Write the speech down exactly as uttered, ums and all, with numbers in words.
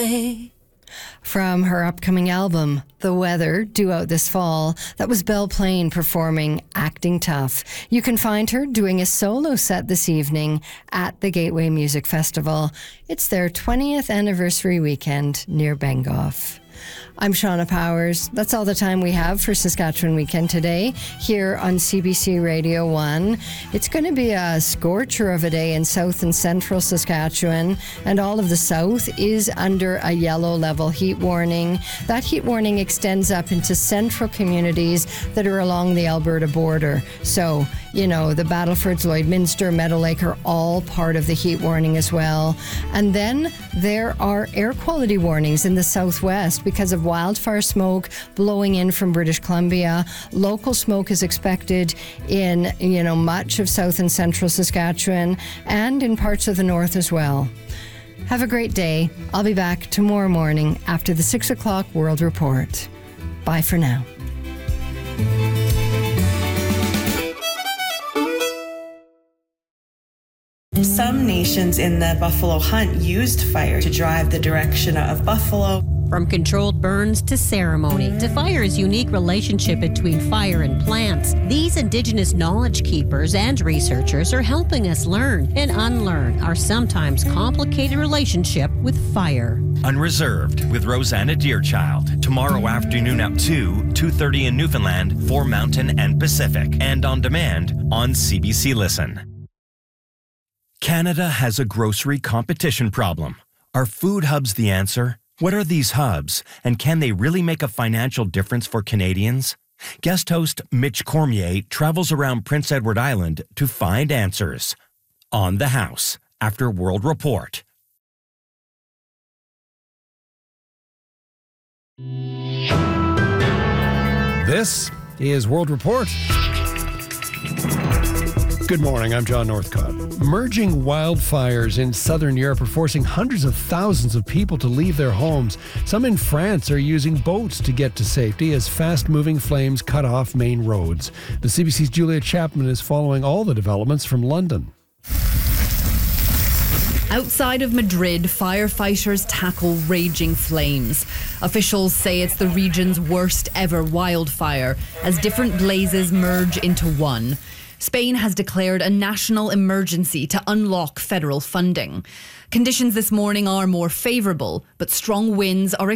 away. From her upcoming album, The Weather, due out this fall, that was Belle Plaine performing Acting Tough. You can find her doing a solo set this evening at the Gateway Music Festival. It's their twentieth anniversary weekend near Bengoff. I'm Shauna Powers. That's all the time we have for Saskatchewan Weekend today here on C B C Radio one. It's going to be a scorcher of a day in south and central Saskatchewan, and all of the south is under a yellow level heat warning. That heat warning extends up into central communities that are along the Alberta border. So, you know, the Battlefords, Lloydminster, Meadow Lake are all part of the heat warning as well. And then there are air quality warnings in the southwest because of wildfire smoke blowing in from British Columbia. Local smoke is expected in, you know, much of south and central Saskatchewan and in parts of the north as well. Have a great day. I'll be back tomorrow morning after the six o'clock World Report. Bye for now. Some nations in the buffalo hunt used fire to drive the direction of buffalo. From controlled burns to ceremony, to fire's unique relationship between fire and plants, these Indigenous knowledge keepers and researchers are helping us learn and unlearn our sometimes complicated relationship with fire. Unreserved with Rosanna Deerchild. Tomorrow afternoon at two, two thirty in Newfoundland for Mountain and Pacific. And on demand on C B C Listen. Canada has a grocery competition problem. Are food hubs the answer? What are these hubs, and can they really make a financial difference for Canadians? Guest host Mitch Cormier travels around Prince Edward Island to find answers. On the House, after World Report. This is World Report. Good morning, I'm John Northcott. Merging wildfires in southern Europe are forcing hundreds of thousands of people to leave their homes. Some in France are using boats to get to safety as fast-moving flames cut off main roads. The C B C's Julia Chapman is following all the developments from London. Outside of Madrid, firefighters tackle raging flames. Officials say it's the region's worst ever wildfire as different blazes merge into one. Spain has declared a national emergency to unlock federal funding. Conditions this morning are more favourable, but strong winds are